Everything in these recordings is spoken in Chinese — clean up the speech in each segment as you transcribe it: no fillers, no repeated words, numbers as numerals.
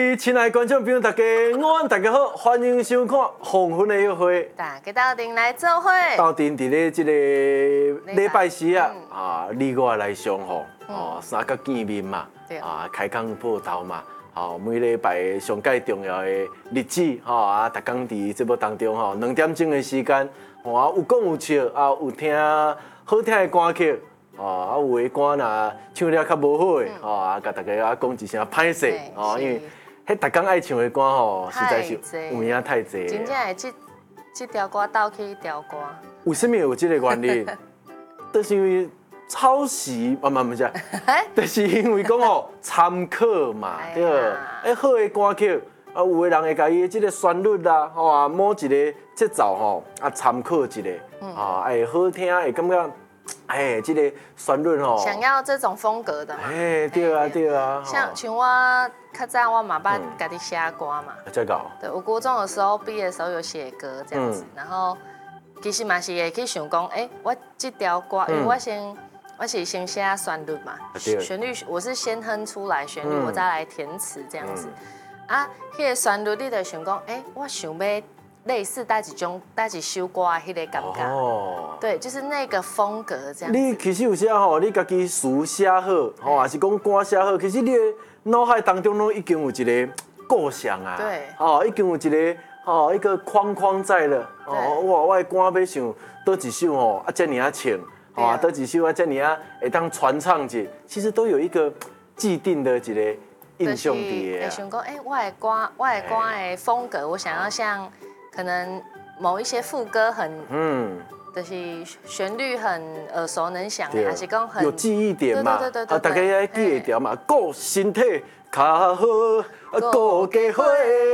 位亲爱的观众朋友，大家午安，大家好，欢迎收看《黄昏的约会》。 大家到阵来做伙。 到阵伫咧这个礼拜四啊，你我来相逢三角见面嘛，开工报道嘛，每礼拜上介重要的日子大家伫节目当中2点钟的时间，有讲有笑有听好听的歌曲。有的歌若唱了较无好的，甲大家讲一声歹势，因为迄逐工爱唱的歌实在是有影太济。 真正会这条歌斗起一条歌。 为什么有这个原因？就是因为抄袭，不是，就是因为讲参考嘛，对。好的歌曲，有的人会甲伊这个旋律啦，某一个节奏参考一下，会好听，会感觉。这个旋律想要这种风格的嘛？ 对啊。 像我较早我嘛捌家己写歌嘛。 这个。 对，我国中的时候毕业的时候有写歌这样子，然后其实嘛是会去想讲，我这条歌，因为我是先写旋律嘛，旋律我是先哼出来旋律，我再来填词这样子。迄个旋律你就想讲，我想要。类似带一首歌的迄个感觉，对，就是那个风格这样。 你其实有时你家己词写好，还是讲歌写好，其实你的脑海当中拢已经有一个构想啊， 对， 已经有一个框在了。我的歌要想倒一首这么唱，倒一首这么会当传唱者，其实都有一个既定的一个印象伫的。 想讲，我的歌的风格，我想要像。可能某一些副歌很，就是旋律很耳熟能详，还是讲很有记忆点嘛？ 对， 大家要记会条嘛。顾身体较好，顾家伙。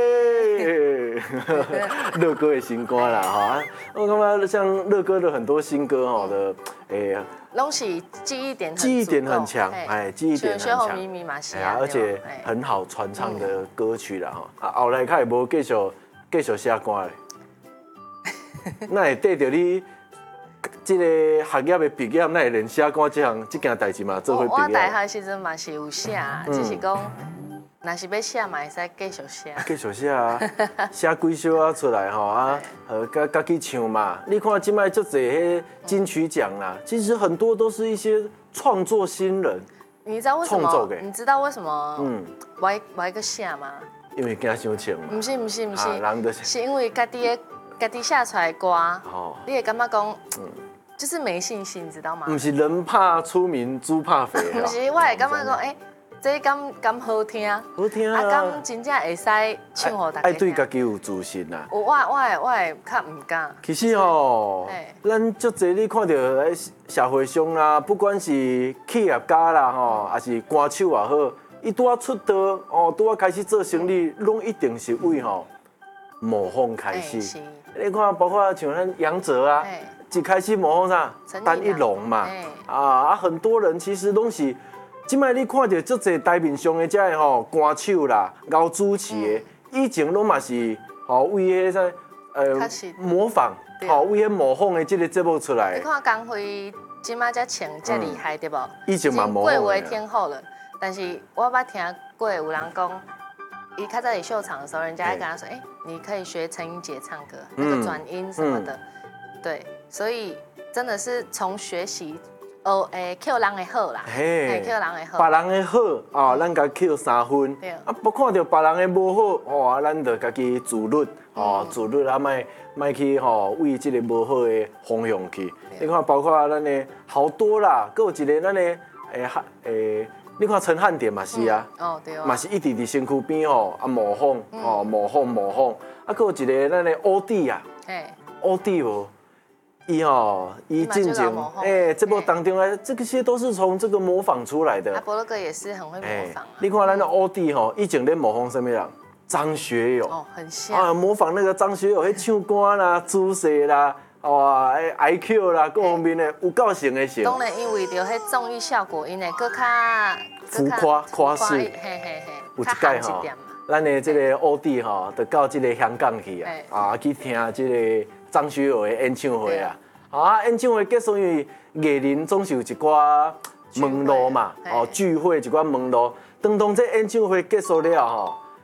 乐哥的新歌啦，我感觉像乐哥的很多新歌的， 拢是记忆点很强，记忆点很强， 密密麻麻， 而且很好传唱的歌曲啦后来他也无继续写歌嘞，那会缀着你这个学业的毕业，那会连写歌这件代志嘛做伙毕业。 我大学时阵嘛是有写，只是讲，若是要写嘛会使继续写。 继续写啊，写几首出来家己唱嘛。你看今摆足侪迄金曲奖啦，其实很多都是一些创作新人。 你知道为什么？你知道为什么？我一个写吗？ 因为惊伤唱嘛。 不是，是因为家己写出来的歌，你会感觉讲，就是没信心，知道吗？ 不是人怕出名，猪怕肥。 不是，我会感觉讲，这敢好听， 好听啊， 敢真正会使唱给大家。 爱对家己有自信啊。 我会较唔敢。 其实咱足侪你看到社会上啦，不管是企业家啦还是歌手也好。伊拄仔出道拄仔开始做生意，拢一定是为模仿开始。你看，包括像咱杨哲啊，一开始模仿啥？单一龙嘛。很多人其实拢是，即摆你看到足侪台面上的这个歌手啦、搞主持的，以前拢嘛是为迄个模仿，为迄模仿的这个节目出来。 你看江辉即摆才唱遮厉害，对不？ 以前嘛模仿。 贵为天后了。但是我捌听过有人讲，伊较早在秀场的时候，人家还跟他说，你可以学陈英杰唱歌，那个转音什么的，对，所以真的是从学习，Q 人的好啦，Q 人的好， 别人的好咱甲 Q 3分，不看到别人的无好，咱就家己自律，自律莫去为这个无好的方向去。你看，包括咱的好多啦，还有一个咱的你看陈汉典嘛是啊，嘛是一直伫身躯边模仿，还有一个咱的欧弟啊，欧弟伊进前节目当中这些都是从这个模仿出来的。 伯乐哥也是很会模仿。 你看咱的欧弟以前咧模仿什么人？张学友很像模仿那个张学友，迄唱歌啦、姿势啦。IQ 啦，各方面的有够成的成。 当然，因为着迄综艺效果，因会更较浮夸式。有一届咱的这个欧弟就到这个香港去去听这个张学友的演唱会啊。演唱会结束，因为艺人总是有一寡门路嘛，聚会一寡门路。当这演唱会结束了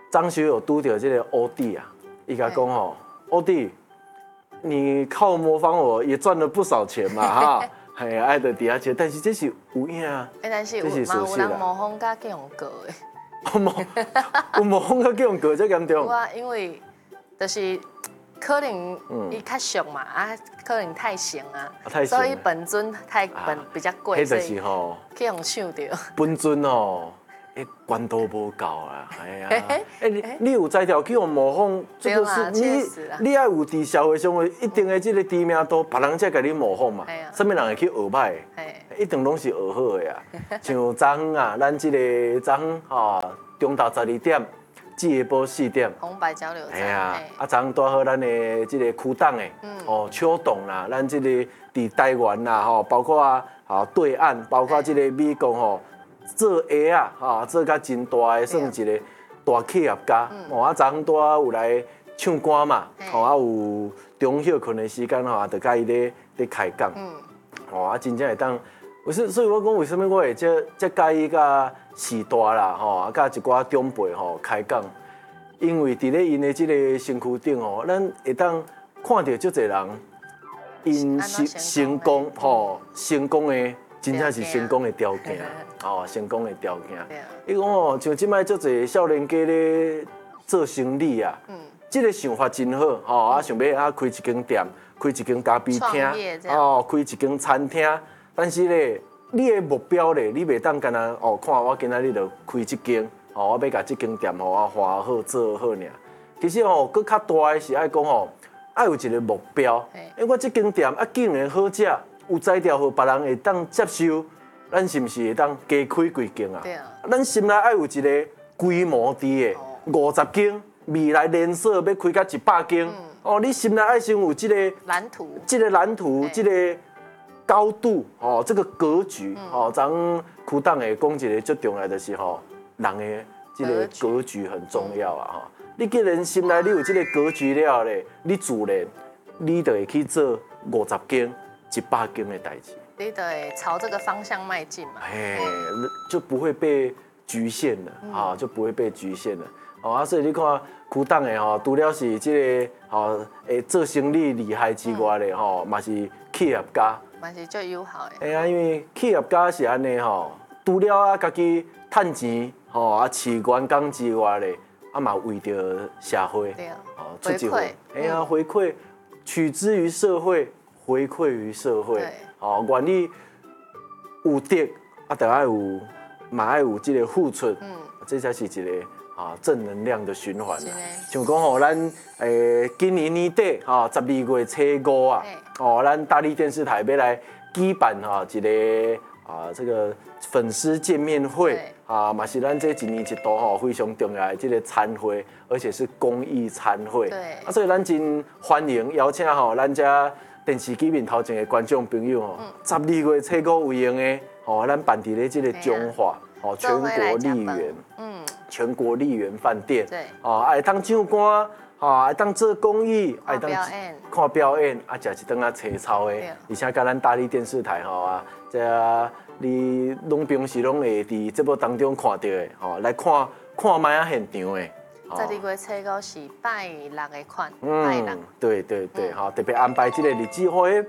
张学友拄到这个欧弟啊，伊甲讲吼，欧弟，你靠模仿我也赚了不少钱嘛哈，嘿，爱的底下钱，但是这是有影啊， 但是有人模仿甲叫用过的。 有模仿甲叫用过这严重？ 有啊，因为就是可能伊较俗嘛，可能太型啊，所以本尊比较贵，所以去用抢到。 本尊哦。关都无够啊！哎呀，你有才调去用模仿，这个是你要有伫社会上的一定的这个知名度，别人才甲你模仿嘛。什么人会去学歹？一定拢是学好的呀。像昨昏啊，咱这个昨昏吼，中昼12点，至下晡4点， 红白交流站。 昨昏带好咱的这个区党的，秋董啦，咱这个伫台湾啦，吼，包括对岸，包括这个美国吼。做鞋啊，做甲真大的，算一个大企业家。昨昏拄有来唱歌嘛，有中休困的时间就甲伊咧开讲。真正会当，所以我讲为什么我会这介意甲时代啦，甲一寡长辈开讲，因为伫咧因的这个身躯顶咱会当看到足侪人因成功成功的。真正是成功的条件，成功的条件。伊讲像即摆足侪少年家咧做生意啊，这个想法真好，想要开一间店，开一间咖啡厅，开一间餐厅。但是咧，你的目标咧，你袂当干那看我今仔日就开一间，我要甲这间店我花好做好尔。其实搁较大的是爱讲爱有一个目标。我这间店竟然好食。有才调，互别人会当接受，咱是毋是会当加开几间啊？咱心内爱有一个规模伫的50间，未来连锁要开到100间。你心内爱先有这个蓝图，这个高度，这个格局。咱区党会讲一个最重要的是人的这个格局很重要啊！你既然心内你有这个格局了咧，你自然你就会去做50间。100间的代志， 你得朝这个方向迈进嘛， 就不会被局限了，就不会被局限了。所以你看区党的除了是这个做生意厉害之外咧，嘛是企业家， 嘛是最友好的。 因为企业家是安尼除了家己赚钱，饲员工之外咧，嘛为着社会， 回馈， 回馈，取之于社会。回馈于社会，愿意有得就爱有，嘛爱有这个付出，这才是一个正能量的循环啦。像讲咱今年年底12月初5啊，咱大力电视台要来举办一个这个粉丝见面会嘛是咱这一年一度非常重要的这个餐会，而且是公益餐会。所以咱真欢迎邀请咱这。电视机面头前的观众朋友12月初5有闲的，咱办伫咧这个中华全国丽园，全国丽园饭店，爱当唱歌，爱当做公益，爱当看表演，食一顿青草的，而且甲咱大力电视台这你拢平时拢会伫节目当中看到的，来看卖现场的。 12月初5是拜6的款，拜6。 对，特别安排这个日子，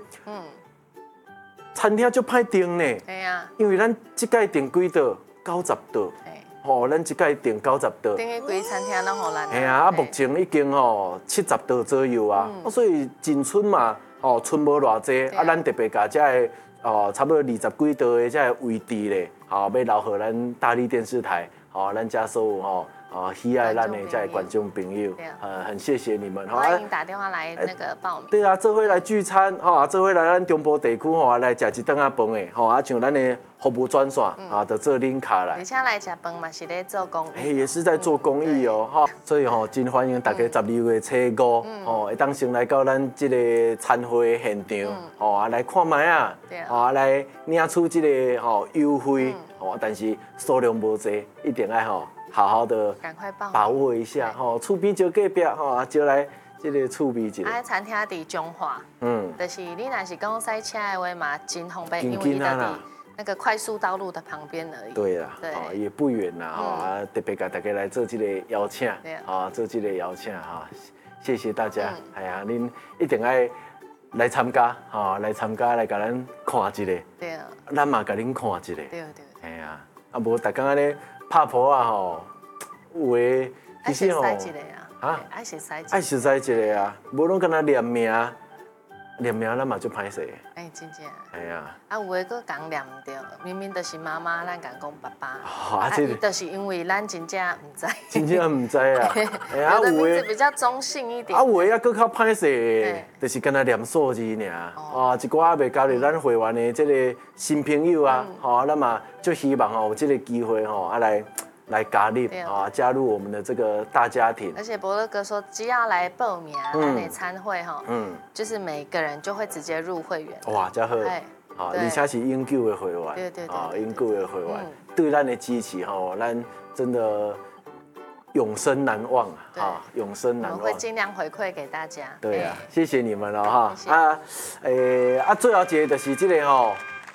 餐厅就歹订呢。因为咱这届订几道90道，咱这届订90道。 订的规餐厅拢互咱。 目前已经70道左右啊，所以进春嘛，春无偌济，咱特别甲这个差不多20几道的这个位置咧，要留给咱大力电视台，咱家所有喜爱咱的这观众朋友，很谢谢你们。 欢迎打电话来那个报名。 对啊，这回来聚餐，这回来咱中部地区来吃一顿饭的，像咱的服务专线就做恁卡来。 而且来吃饭嘛是咧做公益。 也是在做公益所以真欢迎大家12月初5，会当先来到咱这个餐会现场，来看卖啊，来领取这个优惠，但是数量无济，一定要好好的把握一下，厝边招隔壁，招来这个趣味一下。 餐厅伫中华，就是你若是讲塞车的话嘛，真方便，因为伊就伫那个快速道路的旁边而已。 对啦， 对， 也不远啦，啊，特别给大家来做这个邀请，做这个邀请哈，谢谢大家，哎呀，您一定要来参加，来参加来给咱看一下， 对啊， 咱嘛给您看一下， 对， 哎呀，啊无大家安尼拍婆啊吼，有诶， 其实吼，爱熟悉一个啊，无拢跟他念名，咱嘛就歹势。 真正。 哎呀， 有诶，佫讲念唔对，明明就是妈妈，咱讲爸爸， 这就是因为咱真正唔知。 真正唔知啊， 有的名字比较中性一点。 有诶，佫较歹势，就是跟他念数字尔。一寡未加入咱会员的这个新朋友啊，咱嘛就希望有这个机会来加入我们的这个大家庭。 而且伯乐哥说，只要来报名咱的参会就是每个人就会直接入会员。 哇，真好，而且是永久的会员， 对， 永久的会员，对咱的支持咱真的永生难忘永生难忘。 我们会尽量回馈给大家。 对啊，谢谢你们了最后一个就是这个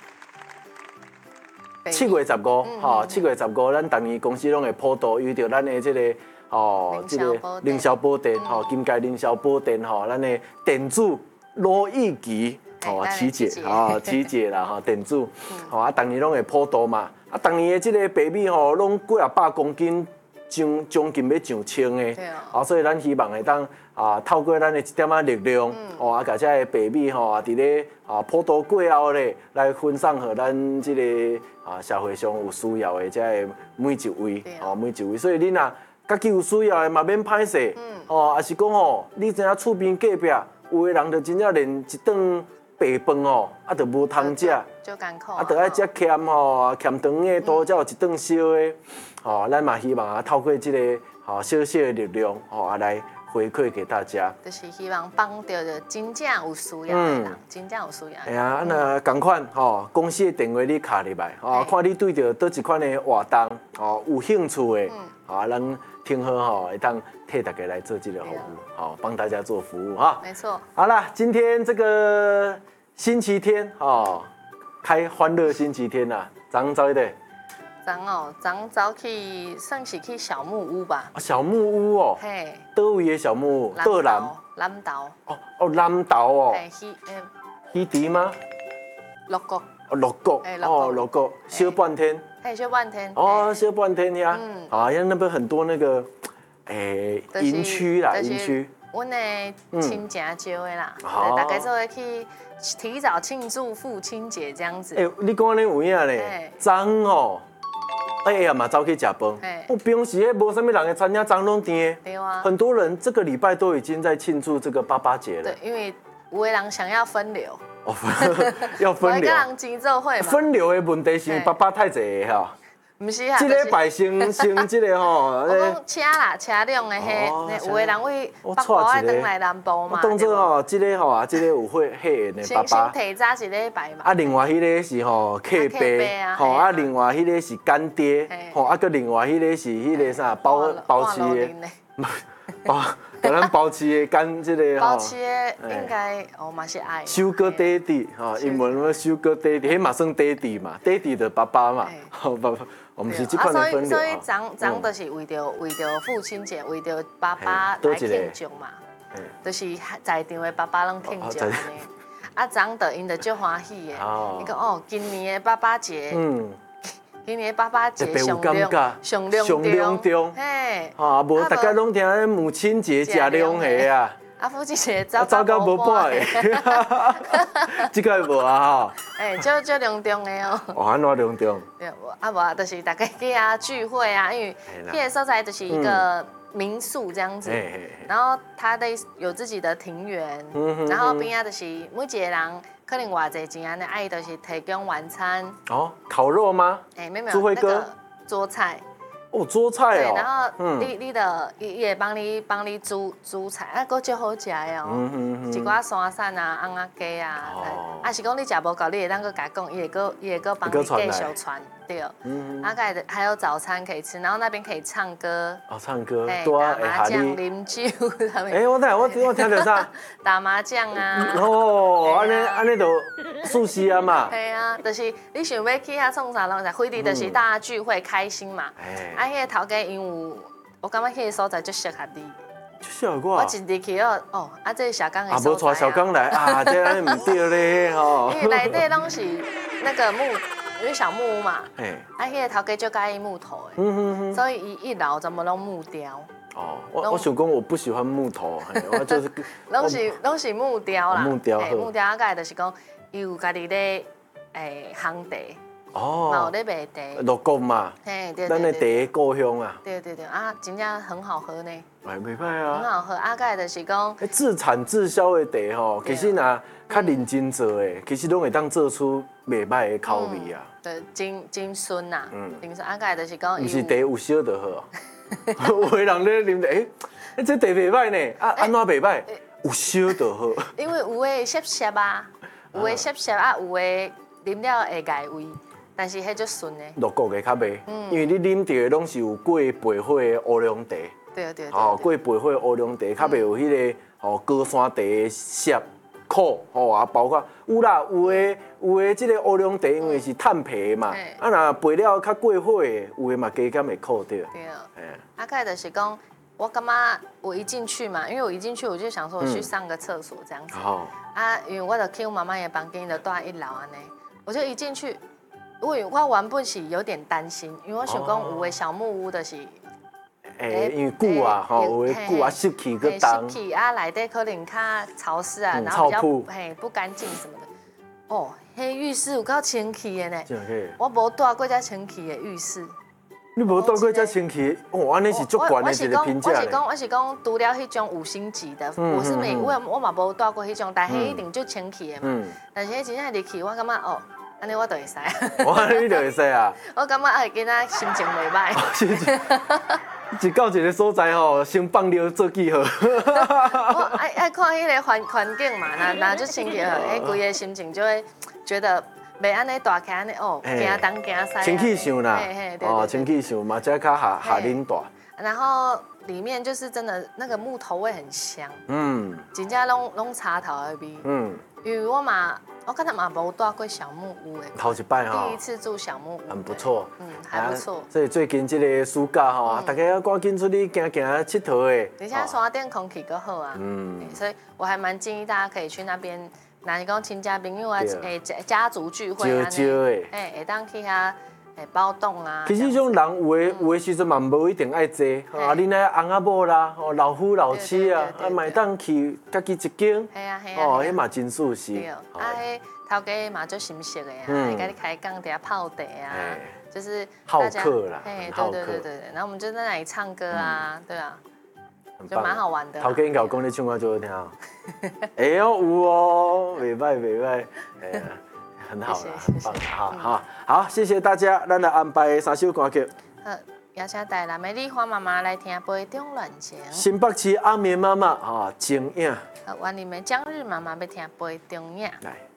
7月15，7月15，咱逐年公司拢会普渡，遇到咱的这个凌霄宝殿，金界凌霄宝殿，咱的殿主罗义琪，琪姐啦，殿主，逐年拢会普渡嘛，逐年的这个白米拢几啊百公斤，将近要上千的，所以咱希望会当透过咱的一点仔力量，甲这个白米伫咧普渡过后咧，来分享给咱这个社会上有需要的这每一位，所以恁家己有需要的嘛免歹势，也是讲你知影厝边隔壁有的人就真正连一顿白饭就无通食， 就艰苦， 就爱食欠欠长的多，才有一顿烧的，咱嘛希望透过这个小小的力量，来回馈给大家， 就是希望帮到就真正有需要的人，真正有需要。 哎呀，那同款公司的电话你卡入来，看你对着倒一款的活动，有兴趣的，咱听好会当替大家来做这个服务，帮大家做服务哈。 没错。 好了，今天这个星期天开欢乐星期天啦，早一点。 昨早去算是去小木屋吧。 小木屋嘿，倒位的小木屋？倒南投。 南投嘿， 鱼池吗？ 鹿角。 鹿角，小半天。 嘿，小半天。 小半天呀。因为那边很多那个，营区啦，营区。 阮的亲戚招的啦，大家做伙去提早庆祝父亲节这样子。 你讲安尼有影咧？昨呀嘛走去食饭，平时无什么人的餐厅昨拢订。 对啊。 很多人这个礼拜都已经在庆祝这个爸节了。 对，因为有的人想要分流。 要分流。 每个人集奏会嘛。 分流的问题是爸爸太济哈。 不是啊， 这礼拜先这个我讲车辆的有的人为北部爱回来南部嘛。 当作这个这个有血缘的爸爸。 先提早一礼拜嘛。 另外迄个是客爸，另外迄个是干爹，佮另外迄个是迄个啥包妻的，给咱包妻的干这个包妻的应该嘛是爱。 Sugar Daddy 英文什么 Sugar Daddy， 迄嘛算 Daddy 嘛 ，Daddy 的爸爸嘛，爸爸。我们是这款的分流。 所以昨就是为着父亲节，为着爸爸来庆祝嘛，就是在场的爸爸拢庆祝安尼。昨就因就足欢喜的，伊讲今年的爸爸节，今年的爸爸节上亮中，嘿， 无大家拢听母亲节食两下啊。 父亲节走到无半个，这个无啊足隆重的安怎隆重？ 对，无就是大家去聚会啊，因为迄个所在就是一个民宿这样子，然后他有自己的庭园，然后边就是每一个人可能偌济钱安尼，伊就是提供晚餐。 烤肉吗？ 没有，那个桌菜。 做菜对，然后伊会帮你煮菜，佫足好食的一寡山鳝啊、红仔鸡啊，是讲你食无够，你会当佫甲讲，伊会佫帮你继续传，对。还有早餐可以吃，然后那边可以唱歌。 唱歌， 打麻将、啉酒， 我听到啥？ 打麻将啊。 安尼就熟悉啊嘛。 系啊，就是你想要去遐创啥拢在，非得就是大家聚会开心嘛。啊，迄个头家因有，我感觉迄个所在就适合你。 就适合我一入去哦，啊，这是小刚的所在啊。 无带小刚来啊，这安尼唔对咧吼。 因为内底拢是那个因为小木屋嘛。啊，迄个头家就介意木头的，所以伊一楼全部拢木雕。 哦，我想讲我不喜欢木头，我就是拢是木雕啦， 木雕啊，个就是讲伊有家己咧烘茶，嘛有咧卖茶， 乐谷嘛，咱的茶故乡啊， 对啊，真正很好喝呢， 袂歹啊， 很好喝，啊，个就是讲自产自销的茶吼，其实若较认真做的，其实拢会当做出袂歹的口味啊， 对，真顺呐，真顺，啊，个就是讲， 毋是茶有烧就好。有的人咧啉茶，这茶袂歹呢，啊安怎袂歹？有烧就好。因为有的涩涩啊，有的涩涩啊，有的啉了会解胃，但是迄足顺的。 乐谷的较袂，因为你啉到的拢是有过焙火的乌龙茶。 对。 哦，过焙火乌龙茶，较袂有迄个高山茶的涩苦，啊，包括有啦，有的即个乌龙茶因为是炭焙嘛，啊若焙了较过火的，有的嘛加减会苦掉。 对。啊，个就是讲，我感觉我一进去嘛，因为我一进去我就想说我去上个厕所这样子。啊，因为我就去我妈妈的房间，就住1楼安尼，我就一进去，我原本是有点担心，因为我想讲有的小木屋就是。 因为久啊，有的久啊，湿气个重。 湿气啊，内底可能较潮湿啊，然后比较不干净什么的。哦，迄浴室有够清气的呢。我无住过遮清气的浴室。 你无住过遮清气，安尼是足悬的一个评价咧。 我是讲，除了迄种5星级的，我嘛无住过迄种，但迄一定就清气的嘛。但是迄真正入去，我感觉哦，安尼我就会使。 你就会使啊？ 我感觉会今仔心情袂歹。 一到一个所在吼，先放尿做记号。 我爱看迄个环境嘛，那就清气好，规个心情就会觉得。袂安尼大起安尼哦，行东行西。 清气上啦，清气上嘛，这较下恁大。 然后里面就是真的那个木头味很香，真正拢茶头的味。因为我刚才嘛无住过小木屋诶， 头一摆第一次住小木屋， 很不错， 还不错。 所以最近这个暑假吼，大家要赶紧出去行佚佗诶。 而且山顶空气更好啊，所以我还蛮建议大家可以去那边。那是讲亲戚朋友啊，家族聚会啊，会当去遐包栋啊。 其实种人有的时阵嘛无一定爱坐，啊，恁那翁仔某啦，老夫老妻啊，嘛当去家己一间，迄嘛真舒适。 啊，迄头家嘛足心实的啊，会甲你开讲底下泡茶啊，就是好客啦， 对，然后我们就在那里唱歌啊，对啊。就蛮好玩的。 头家应该有讲你唱歌最好听哦。有哦，袂歹，很好啦，很棒，好，谢谢大家，咱来安排3首歌曲。 邀请台南的丽花妈妈来听《杯中乱情》。 新北市阿棉妈妈情影。 湾林的江日妈妈要听《杯中影》。 来。